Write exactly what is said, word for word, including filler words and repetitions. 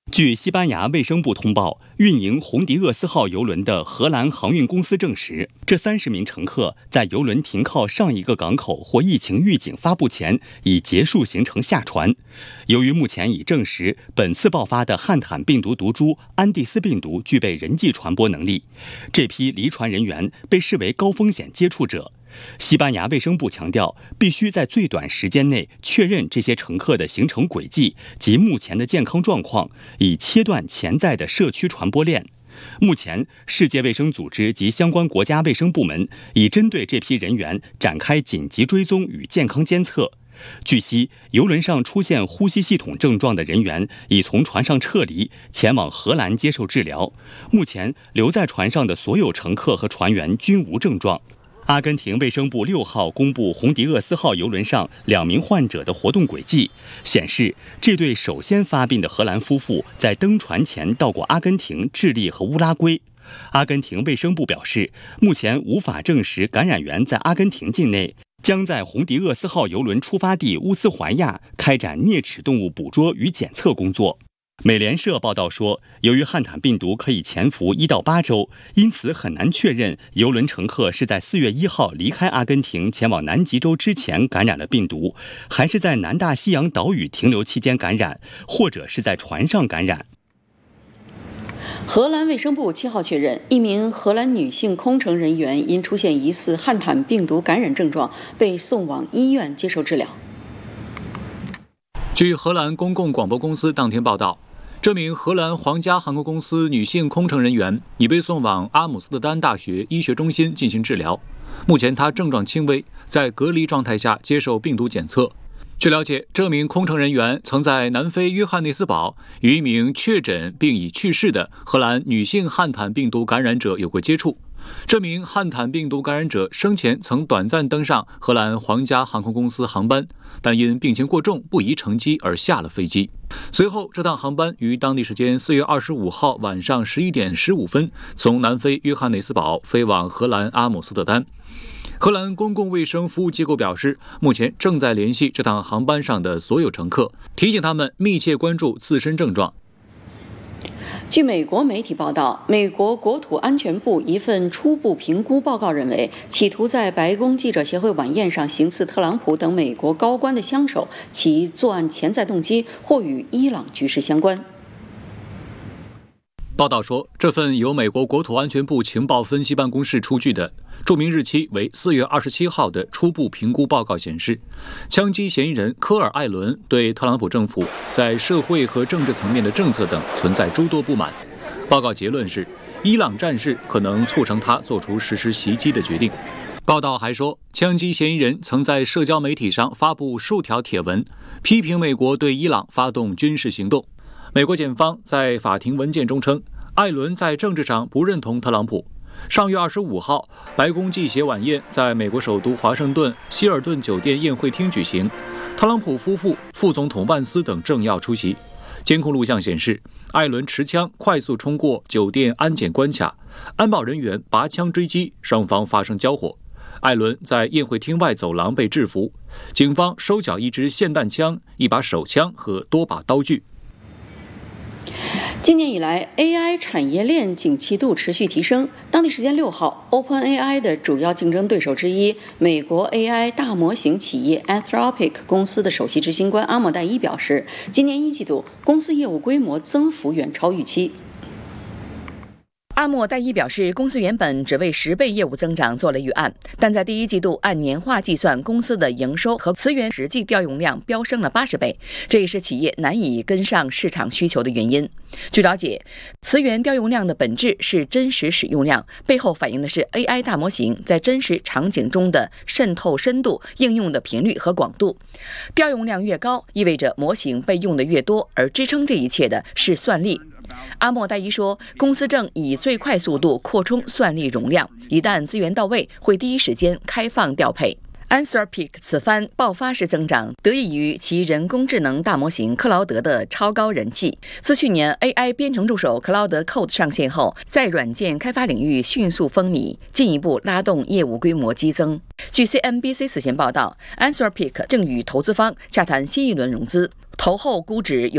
据西班牙卫生部通报，运营红迪厄斯号邮轮的荷兰航运公司证实，这三十名乘客在邮轮停靠上一个港口或疫情预警发布前已结束行程下船。由于目前已证实本次爆发的汉坦病毒毒株安地斯病毒具备人际传播能力，这批离船人员被视为高风险接触者。西班牙卫生部强调，必须在最短时间内确认这些乘客的行程轨迹及目前的健康状况，以切断潜在的社区传播链。目前，世界卫生组织及相关国家卫生部门已针对这批人员展开紧急追踪与健康监测。据悉，邮轮上出现呼吸系统症状的人员已从船上撤离，前往荷兰接受治疗。目前，留在船上的所有乘客和船员均无症状。阿根廷卫生部六号公布红迪厄斯号邮轮上两名患者的活动轨迹，显示这对首先发病的荷兰夫妇在登船前到过阿根廷、智利和乌拉圭。阿根廷卫生部表示，目前无法证实感染源在阿根廷境内，将在红迪厄斯号邮轮出发地乌斯怀亚开展啮齿动物捕捉与检测工作。美联社报道说，由于汉坦病毒可以潜伏一到八周，因此很难确认邮轮乘客是在四月一号离开阿根廷前往南极洲之前感染了病毒，还是在南大西洋岛屿停留期间感染，或者是在船上感染。 荷兰卫生部七号确认，一名荷兰女性空乘人员因出现疑似汉坦病毒感染症状，被送往医院接受治疗。 据荷兰公共广播公司当天报道，这名荷兰皇家航空公司女性空乘人员已被送往阿姆斯特丹大学医学中心进行治疗。目前她症状轻微，在隔离状态下接受病毒检测。据了解，这名空乘人员曾在南非约翰内斯堡与一名确诊并已去世的荷兰女性汉坦病毒感染者有过接触。这名汉坦病毒感染者生前曾短暂登上荷兰皇家航空公司航班，但因病情过重不宜乘机而下了飞机。随后，这趟航班于当地时间四月二十五号晚上十一点十五分从南非约翰内斯堡飞往荷兰阿姆斯特丹。荷兰公共卫生服务机构表示，目前正在联系这趟航班上的所有乘客，提醒他们密切关注自身症状。 据美国媒体报道，美国国土安全部一份初步评估报告认为，企图在白宫记者协会晚宴上行刺特朗普等美国高官的枪手，其作案潜在动机或与伊朗局势相关。 报道说，这份由美国国土安全部情报分析办公室出具的注明日期为四月二十七号的初步评估报告显示，枪击嫌疑人科尔·艾伦对特朗普政府在社会和政治层面的政策等存在诸多不满。报告结论是，伊朗战事可能促成他做出实施袭击的决定。报道还说，枪击嫌疑人曾在社交媒体上发布数条帖文，批评美国对伊朗发动军事行动。美国检方在法庭文件中称，艾伦在政治上不认同特朗普。上月二十五号，白宫记协晚宴在美国首都华盛顿希尔顿酒店宴会厅举行，特朗普夫妇、副总统万斯等政要出席。监控录像显示，艾伦持枪快速冲过酒店安检关卡，安保人员拔枪追击，双方发生交火。艾伦在宴会厅外走廊被制服，警方收缴一支霰弹枪、一把手枪和多把刀具。 今年以来 ，A I 产业链景气度持续提升。当地时间六号 ，OpenAI 的主要竞争对手之一，美国 A I 大模型企业 Anthropic 公司的首席执行官阿莫代伊表示，今年一季度公司业务规模增幅远超预期。 阿莫代伊表示，公司原本只为十倍业务增长做了预案，但在第一季度按年化计算，公司的营收和词源实际调用量飙升了八十倍，这也是企业难以跟上市场需求的原因。据了解，词源调用量的本质是真实使用量，背后反映的是 A I 大模型在真实场景中的渗透深度、应用的频率和广度。调用量越高，意味着模型被用的越多，而支撑这一切的是算力。阿莫代伊说，公司正以最快速度扩充算力容量，一旦资源到位，会第一时间开放调配。Anthropic 此番爆发式增长，得益于其人工智能大模型克劳德的超高人气。自去年 A I 编程助手克劳德 Code 上线后，在软件开发领域迅速风靡，进一步拉动业务规模激增。据 C N B C 此前报道， Anthropic 正与投资方洽谈新一轮融资，投后估值